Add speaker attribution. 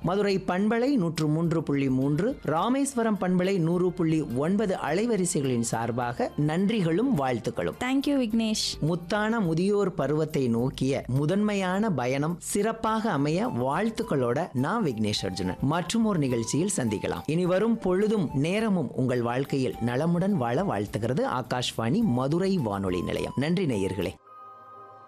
Speaker 1: மதுரை பண்பலை 103.3, ராமேஸ்வரம் பண்பலை 100.9 அலைவரிசைகளின் சார்பாக நன்றிகளும் வாழ்த்துக்களும்.
Speaker 2: தேங்க்யூ விக்னேஷ்.
Speaker 1: முத்தான முதியோர் பருவத்தை நோக்கிய முதன்மையான பயணம் சிறப்பாக அமைய வாழ்த்துக்களோட நான் விக்னேஷ் அர்ஜுனன். மற்றும் ஒரு நிகழ்ச்சியில் சந்திக்கலாம். இனி வரும் பொழுதும் நேரமும் உங்கள் வாழ்க்கையில் நலமுடன் வாழ வாழ்த்துகிறது ஆகாஷ்வாணி மதுரை வானொலி நிலையம். நன்றி நேயர்களே.